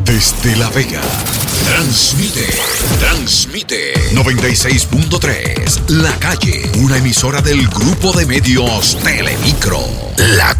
Desde La Vega, transmite 96.3, La Calle, una emisora del grupo de medios Telemicro. La